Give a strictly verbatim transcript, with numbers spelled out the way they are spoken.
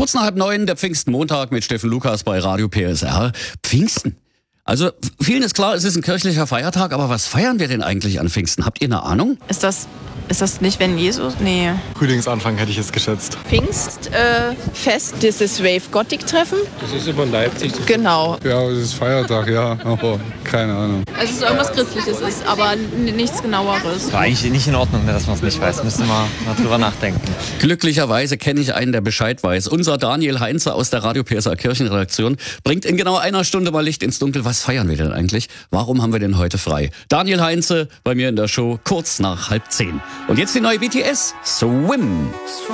Kurz nach halb neun, der Pfingstmontag mit Steffen Lukas bei Radio P S R. Pfingsten. Also vielen ist klar, es ist ein kirchlicher Feiertag, aber was feiern wir denn eigentlich an Pfingsten? Habt ihr eine Ahnung? Ist das, ist das nicht, wenn Jesus? Nee. Frühlingsanfang hätte ich es geschätzt. Pfingstfest, äh, Fest, dieses Wave-Gothic-Treffen. Das ist über Leipzig. Genau. Ja, es ist Feiertag, ja, aber keine Ahnung. Also es ist irgendwas Christliches ist, aber n- nichts genaueres. War eigentlich nicht in Ordnung, dass man es nicht weiß. Müssen wir mal drüber nachdenken. Glücklicherweise kenne ich einen, der Bescheid weiß. Unser Daniel Heinze aus der Radio P S R Kirchenredaktion bringt in genau einer Stunde mal Licht ins Dunkel. Was feiern wir denn eigentlich? Warum haben wir denn heute frei? Daniel Heinze bei mir in der Show kurz nach halb zehn. Und jetzt die neue B T S, Swim.